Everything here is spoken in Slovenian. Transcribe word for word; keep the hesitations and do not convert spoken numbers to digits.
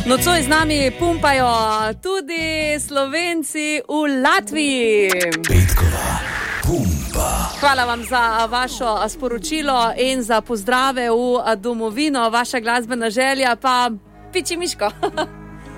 Nocoj z nami pumpajo tudi Slovenci v Latviji. Petkova pumpa. Hvala vam za vašo sporočilo in za pozdrave v domovino. Vaša glasbena želja pa piči Miško.